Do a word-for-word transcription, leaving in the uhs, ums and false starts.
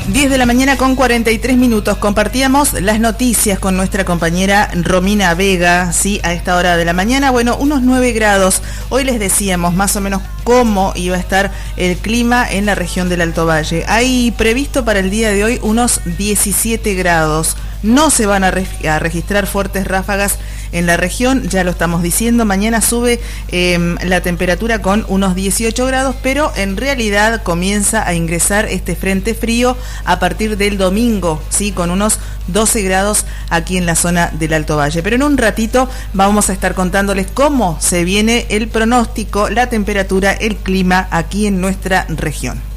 diez de la mañana con cuarenta y tres minutos. Compartíamos las noticias con nuestra compañera Romina Vega, ¿sí? A esta hora de la mañana. Bueno, unos nueve grados. Hoy les decíamos más o menos cómo iba a estar el clima en la región del Alto Valle. Hay previsto para el día de hoy unos diecisiete grados. No se van a, re a registrar fuertes ráfagas en la región, ya lo estamos diciendo. Mañana sube eh, la temperatura con unos dieciocho grados, pero en realidad comienza a ingresar este frente frío a partir del domingo, ¿sí? Con unos doce grados aquí en la zona del Alto Valle. Pero en un ratito vamos a estar contándoles cómo se viene el pronóstico, la temperatura, el clima aquí en nuestra región.